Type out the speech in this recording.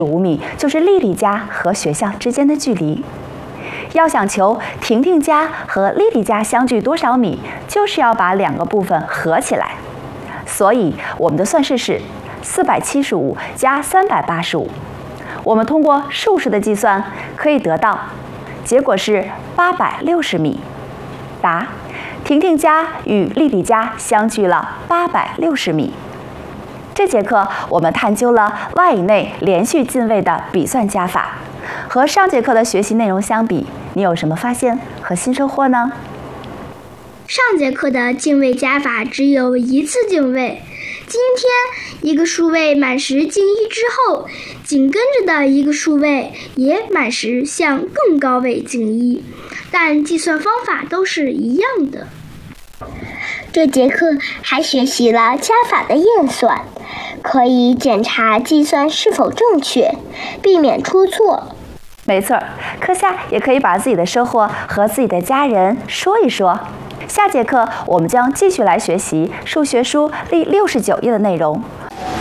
5米就是丽丽家和学校之间的距离。要想求婷婷家和丽丽家相距多少米，就是要把2个部分合起来。所以我们的算式是475加385。我们通过数式的计算可以得到，结果是860米。答：婷婷家与丽丽家相距了860米。这节课我们探究了 y 以内连续进位的笔算加法。和上节课的学习内容相比，你有什么发现和新收获呢？ 上节课的进位加法只有1次进位，今天一个数位满时进1之后，紧跟着的一个数位也满时向更高位进1，但计算方法都是一样的。 这节课还学习了加法的验算，可以检查计算是否正确，避免出错。 没错，课下也可以把自己的收获和自己的家人说一说。下节课我们将继续来学习数学书第69页的内容。